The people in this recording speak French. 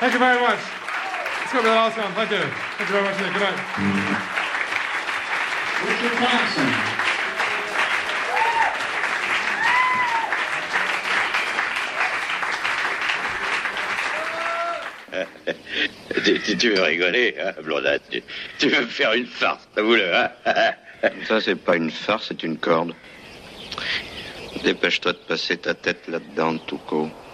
Thank you very much. Let's go to the last one. Thank you. Thank you very much, Nick. Good night. Richard Thompson. Tu veux rigoler, hein, Blondin? Tu veux me faire une farce, t'avoue-le, hein? Ça, c'est pas une farce, c'est une corde. Dépêche-toi de passer ta tête là-dedans, Touko.